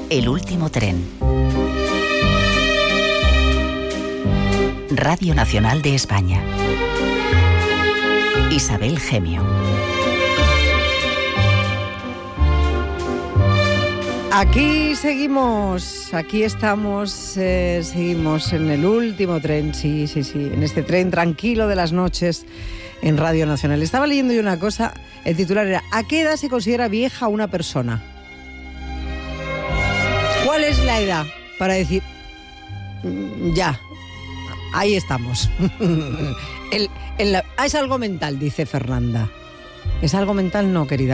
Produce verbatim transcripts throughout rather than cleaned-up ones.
El último tren. Radio Nacional de España. Isabel Gemio. Aquí seguimos, aquí estamos, eh, seguimos en el último tren, sí, sí, sí, en este tren tranquilo de las noches en Radio Nacional. Estaba leyendo yo una cosa, el titular era ¿a qué edad se considera vieja una persona? ¿Cuál es la edad para decir ya, ahí estamos? el, el, ah, es algo mental, dice Fernanda. ¿Es algo mental? No, querida.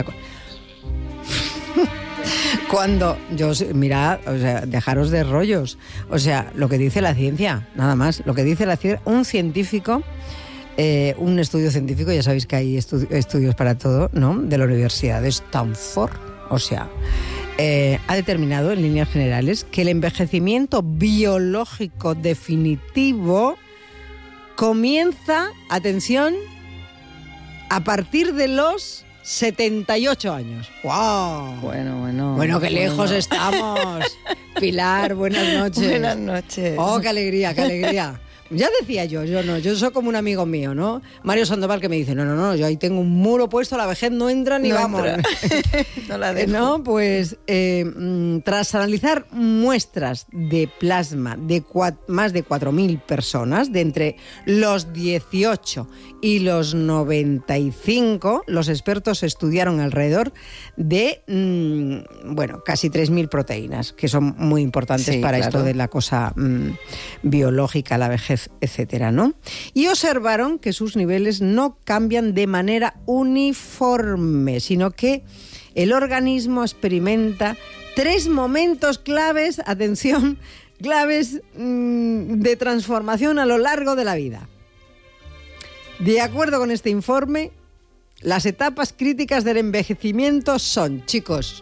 Cuando yo, mirad, o sea, dejaros de rollos, o sea, lo que dice la ciencia, nada más, lo que dice la ciencia, un científico, eh, un estudio científico, ya sabéis que hay estu- estudios para todo, ¿no?, de la Universidad de Stanford, o sea, eh, ha determinado en líneas generales que el envejecimiento biológico definitivo comienza, atención, a partir de los setenta y ocho años. ¡Wow! Bueno, bueno. Bueno, qué lejos bueno. estamos. Pilar, buenas noches. Buenas noches. Oh, qué alegría, qué alegría. Ya decía yo, yo no, yo soy como un amigo mío, ¿no? Mario Sandoval, que me dice, no, no, no, yo ahí tengo un muro puesto, la vejez no entra ni no vamos. Entra. No la dejo. No, pues eh, tras analizar muestras de plasma de cua- más de cuatro mil personas, de entre los dieciocho y los noventa y cinco, los expertos estudiaron alrededor de, mmm, bueno, casi tres mil proteínas, que son muy importantes sí, para claro. esto de la cosa mmm, biológica, la vejez, etcétera, ¿no? Y observaron que sus niveles no cambian de manera uniforme, sino que el organismo experimenta tres momentos claves, atención, claves mmm, de transformación a lo largo de la vida. De acuerdo con este informe, las etapas críticas del envejecimiento son, chicos,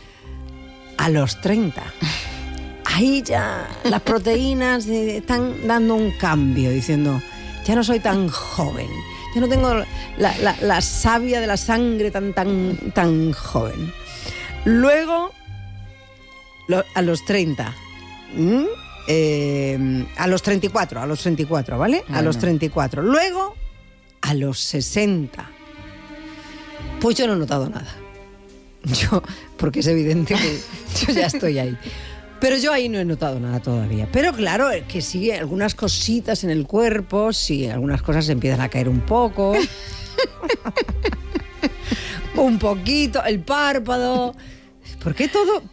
a los treinta. Ahí ya las proteínas están dando un cambio, diciendo, ya no soy tan joven, ya no tengo la, la, la savia de la sangre tan, tan, tan joven. Luego, lo, a los treinta, ¿m? eh, a los treinta y cuatro, a los treinta y cuatro, ¿vale? Bueno. A los treinta y cuatro. Luego, a los sesenta. Pues yo no he notado nada. Yo, porque es evidente que yo ya estoy ahí. Pero yo ahí no he notado nada todavía. Pero claro, que sí, algunas cositas en el cuerpo, sí, algunas cosas empiezan a caer un poco. Un poquito, el párpado. ¿Por qué todo?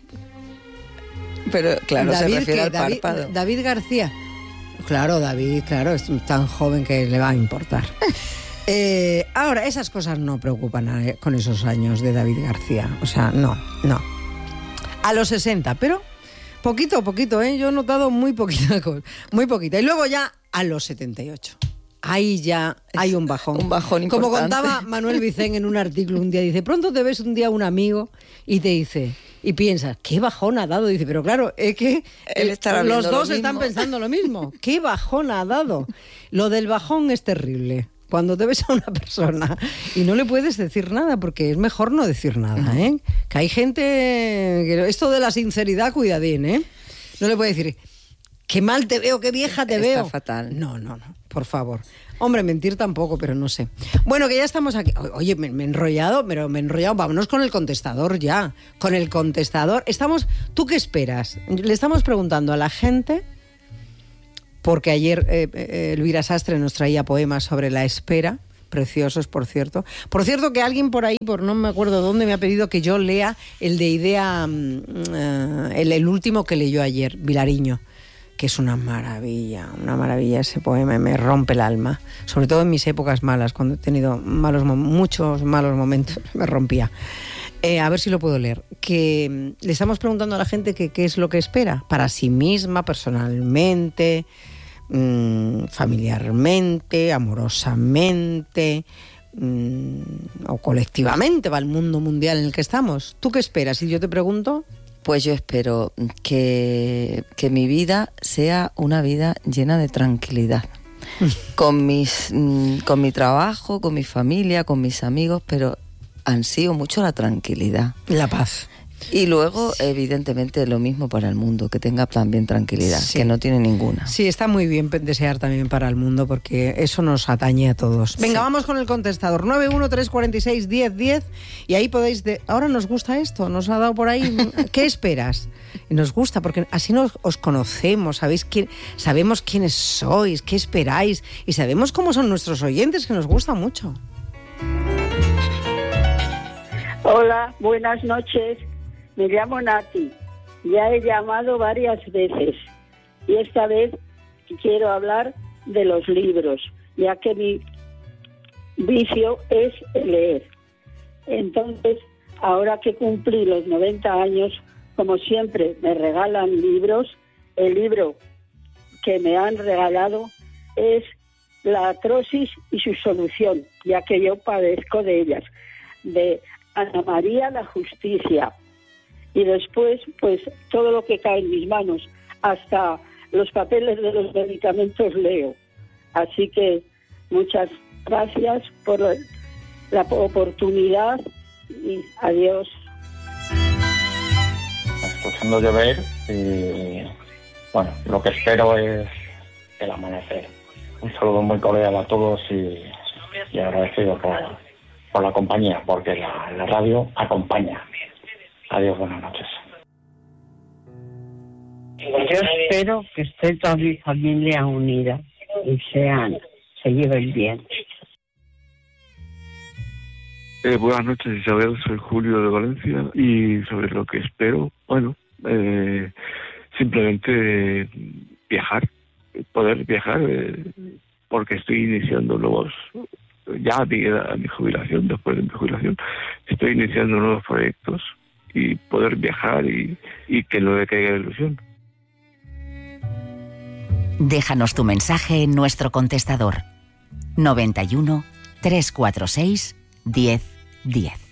Pero claro, David, se refiere ¿qué? al David, párpado. David García. Claro, David, claro, es tan joven que le va a importar. Eh, ahora, esas cosas no preocupan a, con esos años de David García. O sea, no, no. A los sesenta, pero poquito, poquito, ¿eh? Yo he notado muy poquita cosa, muy poquita. Y luego ya a los setenta y ocho. Ahí ya hay un bajón. Un bajón importante. Como contaba Manuel Vicén en un artículo un día, dice, pronto te ves un día un amigo y te dice, y piensas, ¿qué bajón ha dado? Dice, pero claro, es que Él estará los viendo lo dos mismo. están pensando lo mismo. ¿Qué bajón ha dado? Lo del bajón es terrible. Cuando te ves a una persona y no le puedes decir nada, porque es mejor no decir nada, ¿eh? Que hay gente que esto de la sinceridad, cuidadín, ¿eh? No le puedes decir, qué mal te veo, qué vieja te Está veo. fatal. No, no, no, por favor. Hombre, mentir tampoco, pero no sé. Bueno, que ya estamos aquí. Oye, me, me he enrollado, pero me he enrollado. Vámonos con el contestador ya. Con el contestador. Estamos. ¿Tú qué esperas? Le estamos preguntando a la gente, porque ayer eh, eh, Elvira Sastre nos traía poemas sobre la espera, preciosos, por cierto. Por cierto, que alguien por ahí, por no me acuerdo dónde, me ha pedido que yo lea el de Idea, uh, el, el último que leyó ayer, Vilariño, que es una maravilla, una maravilla ese poema, me rompe el alma, sobre todo en mis épocas malas, cuando he tenido malos, muchos malos momentos, me rompía. Eh, a ver si lo puedo leer. Que le estamos preguntando a la gente que qué es lo que espera para sí misma, personalmente, mmm, familiarmente, amorosamente, mmm, o colectivamente para el mundo mundial en el que estamos. ¿Tú qué esperas? Y yo te pregunto. Pues yo espero que, que mi vida sea una vida llena de tranquilidad. con, mis, con mi trabajo, con mi familia, con mis amigos, pero ansío mucho la tranquilidad. La paz. Y luego, evidentemente, lo mismo para el mundo, que tenga también tranquilidad, Sí. que no tiene ninguna. Sí, está muy bien desear también para el mundo, porque eso nos atañe a todos. Venga, Sí. vamos con el contestador. nueve uno tres cuatro seis diez diez, y ahí podéis... De... Ahora nos gusta esto, nos ha dado por ahí... ¿Qué esperas? Y nos gusta, porque así nos, os conocemos, sabéis quién, sabemos quiénes sois, qué esperáis, y sabemos cómo son nuestros oyentes, que nos gusta mucho. Hola, buenas noches. Me llamo Nati. Ya he llamado varias veces y esta vez quiero hablar de los libros, ya que mi vicio es leer. Entonces, ahora que cumplí los noventa años, como siempre me regalan libros, el libro que me han regalado es La artrosis y su solución, ya que yo padezco de ellas, de Ana María la Justicia. Y después, pues, todo lo que cae en mis manos, hasta los papeles de los medicamentos leo. Así que muchas gracias por la, la oportunidad y adiós. Escuchando llover y, bueno, lo que espero es el amanecer. Un saludo muy cordial a todos y, y agradecido por, por la compañía, porque la, la radio acompaña. Adiós, buenas noches. Yo espero que esté toda mi familia unida y sean, se lleven bien. Eh, buenas noches, Isabel, soy Julio de Valencia y sobre lo que espero, bueno, eh, simplemente viajar, poder viajar, eh, porque estoy iniciando nuevos, ya a mi, a mi jubilación, después de mi jubilación, estoy iniciando nuevos proyectos y poder viajar y, y que no le caiga la ilusión. Déjanos tu mensaje en nuestro contestador noventa y uno, trescientos cuarenta y seis, diez diez.